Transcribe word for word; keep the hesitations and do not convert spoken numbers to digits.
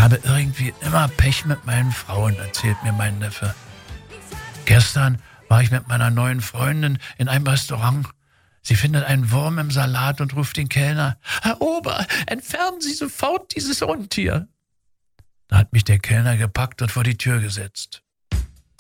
habe irgendwie immer Pech mit meinen Frauen, erzählt mir mein Neffe. Gestern war ich mit meiner neuen Freundin in einem Restaurant. Sie findet einen Wurm im Salat und ruft den Kellner: Herr Ober, entfernen Sie sofort dieses Untier. Da hat mich der Kellner gepackt und vor die Tür gesetzt.